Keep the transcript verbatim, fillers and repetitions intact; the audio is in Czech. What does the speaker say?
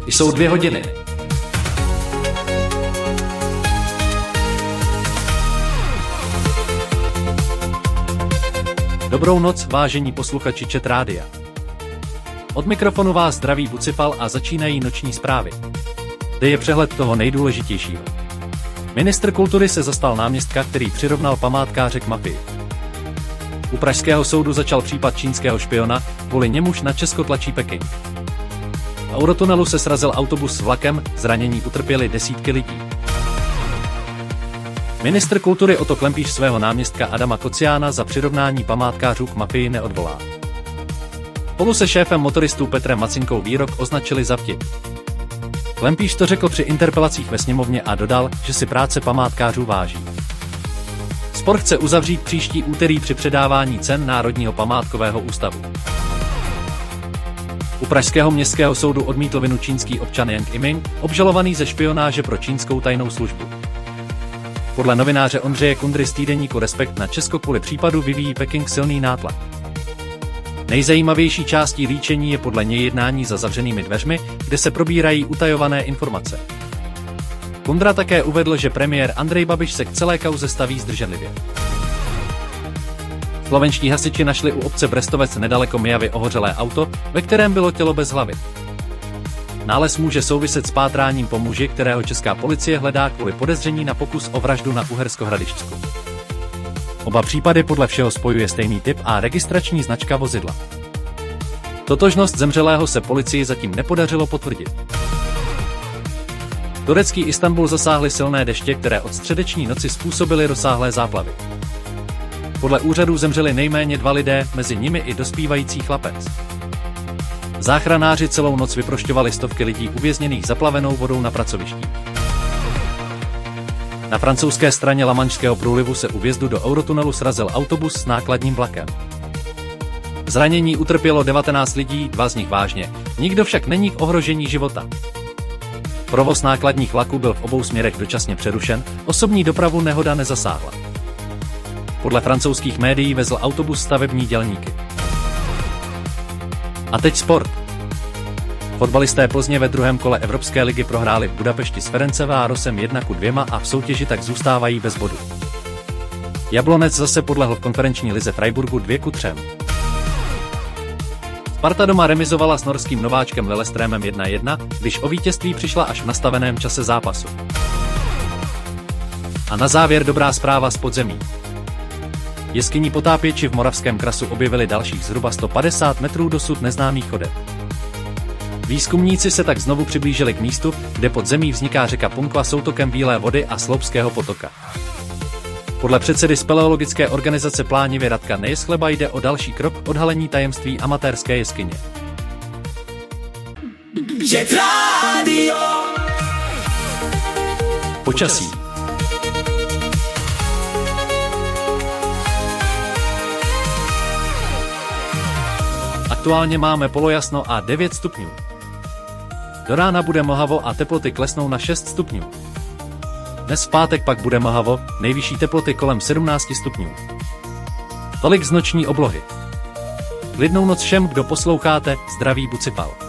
Jsou dvě hodiny. Dobrou noc, vážení posluchači Čet rádia. Od mikrofonu vás zdraví Bucifal a začínají noční zprávy. Zde je přehled toho nejdůležitějšího. Ministr kultury se zastal náměstka, který přirovnal památkáře k mafii. U pražského soudu začal případ čínského špiona, kvůli němuž na Česko tlačí Peking. V Eurotunelu se srazil autobus s vlakem, zranění utrpěly desítky lidí. Ministr kultury Otto Klempíš svého náměstka Adama Kociána za přirovnání památkářů k mafii neodvolá. Spolu se šéfem motoristů Petrem Macinkou výrok označili za vtip. Klempíš to řekl při interpelacích ve sněmovně a dodal, že si práce památkářů váží. Spor chce uzavřít příští úterý při předávání cen Národního památkového ústavu. U pražského městského soudu odmítl vinu čínský občan Yang Iming, obžalovaný ze špionáže pro čínskou tajnou službu. Podle novináře Ondřeje Kundry z týdeníku Respekt na Česko kvůli případu vyvíjí Peking silný nátlak. Nejzajímavější částí líčení je podle něj jednání za zavřenými dveřmi, kde se probírají utajované informace. Kundra také uvedl, že premiér Andrej Babiš se k celé kauze staví zdrženlivě. Slovenští hasiči našli u obce Brestovec nedaleko Mijavy ohořelé auto, ve kterém bylo tělo bez hlavy. Nález může souviset s pátráním po muži, kterého česká policie hledá kvůli podezření na pokus o vraždu na Uhersko-Hradišťsku. Oba případy podle všeho spojuje stejný typ a registrační značka vozidla. Totožnost zemřelého se policii zatím nepodařilo potvrdit. Turecký Istanbul zasáhly silné deště, které od středeční noci způsobily rozsáhlé záplavy. Podle úřadů zemřeli nejméně dva lidé, mezi nimi i dospívající chlapec. Záchranáři celou noc vyprošťovali stovky lidí uvězněných zaplavenou vodou na pracovištích. Na francouzské straně Lamanšského průlivu se u vjezdu do Eurotunelu srazil autobus s nákladním vlakem. Zranění utrpělo devatenáct lidí, dva z nich vážně, nikdo však není v ohrožení života. Provoz nákladních vlaků byl v obou směrech dočasně přerušen, osobní dopravu nehoda nezasáhla. Podle francouzských médií vezl autobus stavební dělníky. A teď sport. Fotbalisté Plzně ve druhém kole Evropské ligy prohráli v Budapešti s Ferencvárosem jedna ku dvěma a v soutěži tak zůstávají bez bodu. Jablonec zase podlehl v konferenční lize Freiburgu dvě ku třem. Sparta doma remizovala s norským nováčkem Lillestrømem jedna jedna, když o vítězství přišla až v nastaveném čase zápasu. A na závěr dobrá zpráva z podzemí. Jeskyní potápěči v Moravském krasu objevili dalších zhruba sto padesát metrů dosud neznámých chodeb. Výzkumníci se tak znovu přiblížili k místu, kde pod zemí vzniká řeka Punkva soutokem Bílé vody a Sloupského potoka. Podle předsedy speleologické organizace Plánivy Radka Nejeschleba jde o další krok k odhalení tajemství amatérské jeskyně. Počasí. Aktuálně máme polojasno a devět stupňů. Do rána bude mlhavo a teploty klesnou na šest stupňů. Dnes v pátek pak bude mlhavo, nejvyšší teploty kolem sedmnáct stupňů. Tolik z noční oblohy. Klidnou noc všem, kdo posloucháte, zdraví Bucifal.